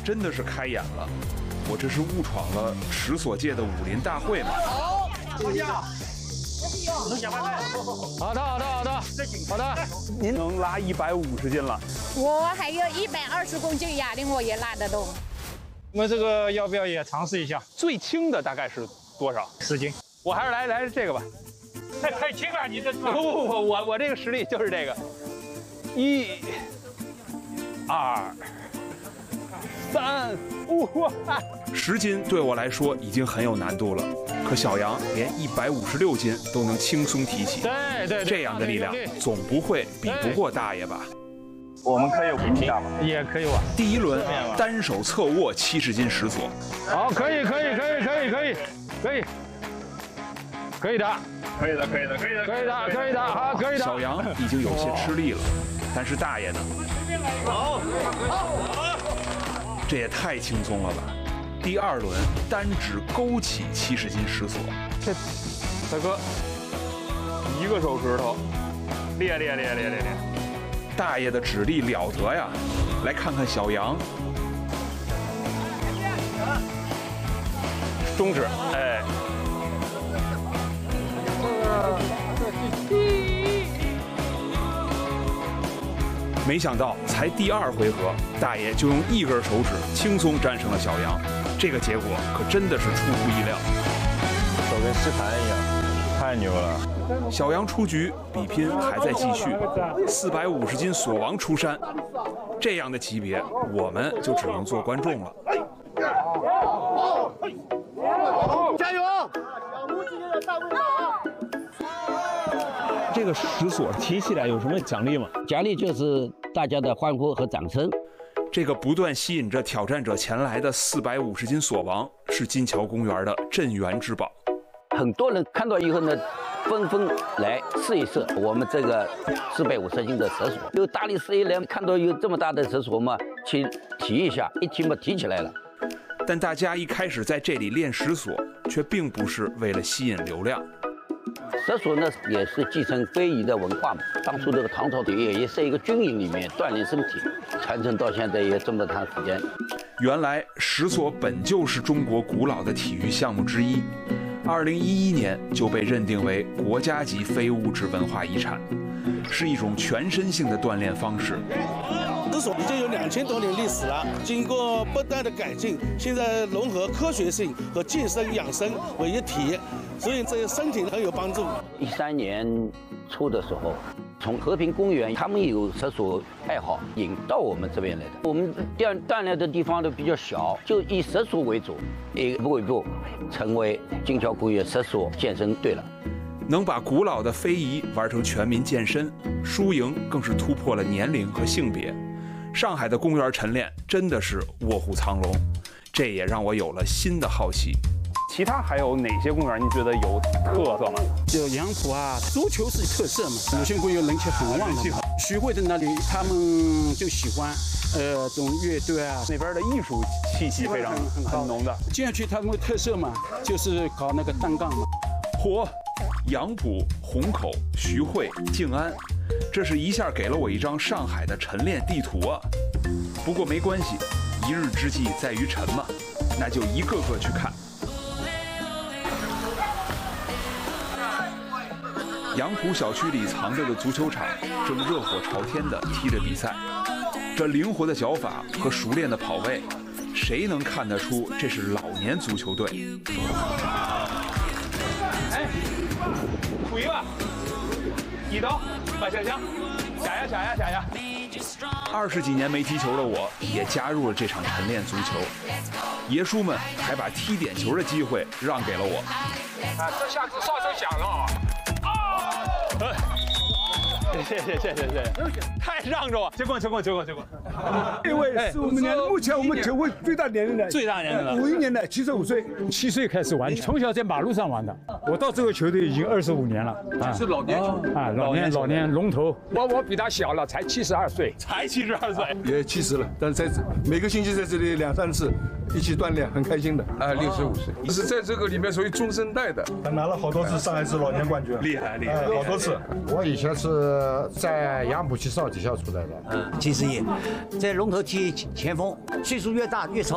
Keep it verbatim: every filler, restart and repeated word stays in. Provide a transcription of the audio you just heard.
真的是开眼了，我这是误闯了十所界的武林大会吗？ 好，好的，好的，好的，好的。 您能拉一百五十斤了？ 我还有一百二十公斤哑铃，我也拉得动。 我们这个要不要也尝试一下？ 最轻的大概是多少？ 十斤。 我还是来来这个吧。 太太轻了，你这不不不，我我这个实力就是这个。一、二、三、五。十斤对我来说已经很有难度了，可小杨连一百五十六斤都能轻松提起。 对对， 这样的力量总不会比不过大爷吧？ 我们可以比一下吗？ 也可以吧。 第一轮单手侧卧七十斤石锁。 好，可以可以可以可以可以可以可以的， 可以的可以的可以的可以的可以的，好可以的。 小杨已经有些吃力了，但是大爷呢？ 好， 这也太轻松了吧！第二轮单指勾起七十斤石锁， 这大哥一个手指头，练练练练练练。 大爷的指力了得呀！来看看小杨， 中指，哎。 没想到才第二回合，大爷就用一根手指轻松战胜了小杨，这个结果可真的是出乎意料。 手跟试弹一样，太牛了！ 小杨出局，比拼还在继续。四百五十斤锁王出山，这样的级别，我们就只能做观众了。 加油！ 这个石锁提起来有什么奖励吗？ 奖励就是大家的欢呼和掌声。 这个不断吸引着挑战者前来的四百五十斤锁王，是金桥公园的镇园之宝。 很多人看到以后呢，纷纷来试一试我们这个四百五十斤的石锁。有大力士一来看到有这么大的石锁嘛，去提一下，一提嘛提起来了。 但大家一开始在这里练石锁，却并不是为了吸引流量。 石锁呢，也是继承非遗的文化嘛。当初这个唐朝的也也是一个军营里面锻炼身体，传承到现在也这么长时间。 原来石锁本就是中国古老的体育项目之一，二零一一年就被认定为国家级非物质文化遗产，是一种全身性的锻炼方式。 石锁已经有两千多年历史了，经过不断的改进，现在融合科学性和健身养生为一体，所以对身体很有帮助。 一三年初的时候，从和平公园他们有石锁爱好引到我们这边来的。我们锻锻炼的地方都比较小，就以石锁为主，一步一步成为金桥公园石锁健身队了。 能把古老的非遗玩成全民健身，输赢更是突破了年龄和性别。上海的公园晨练真的是卧虎藏龙，这也让我有了新的好奇。其他还有哪些公园您觉得有特色吗？ 就杨浦啊，足球是特色嘛，鲁迅公园人气很旺的嘛。徐汇的那里他们就喜欢，呃，这种乐队啊， 那边的艺术气息非常很很浓的。 建区他们的特色嘛，就是搞那个单杠嘛。 嚯，杨浦、虹口、徐汇、静安，这是一下给了我一张上海的晨练地图啊！不过没关系，一日之计在于晨嘛，那就一个个去看。杨浦小区里藏着的足球场正热火朝天地踢着比赛，这灵活的脚法和熟练的跑位，谁能看得出这是老年足球队？哎，数一吧，一刀，把下枪，下呀下呀下呀！二十几年没踢球的我，也加入了这场晨练足球。爷叔们还把踢点球的机会让给了我。 啊，这下子哨声响了啊！ 谢谢谢谢谢谢，太让着我，结棍结棍结棍结棍！ 这位是我们年目前我们球会最大年龄的， 最大年龄的， 五一年的，七十五岁， 七岁开始玩，从小在马路上玩的。我到这个球队已经二十五年了， 是老年球啊，老年老年龙头。 我我比他小了，才七十二岁， 才七十二岁， 也七十了，但是在每个星期在这里两三次一起锻炼，很开心的。 啊，六十五岁，是在这个里面属于中生代的， 他拿了好多次上海市老年冠军， 厉害厉害， 好多次。 我以前是是在杨浦区少体校出来的。 嗯，七十一，在龙头踢前锋，岁数越大越潮。